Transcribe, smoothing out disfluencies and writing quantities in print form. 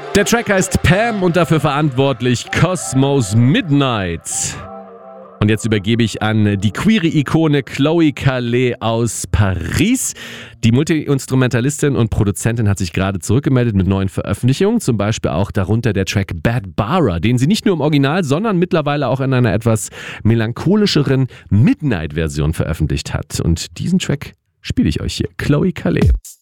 Der Track heißt Pam und dafür verantwortlich Cosmos Midnight. Und jetzt übergebe ich an die queere Ikone Chloe Caillet aus Paris. Die Multi-Instrumentalistin und Produzentin hat sich gerade zurückgemeldet mit neuen Veröffentlichungen, zum Beispiel auch darunter der Track Bad Bara, den sie nicht nur im Original, sondern mittlerweile auch in einer etwas melancholischeren Midnight-Version veröffentlicht hat. Und diesen Track spiele ich euch hier, Chloe Caillet.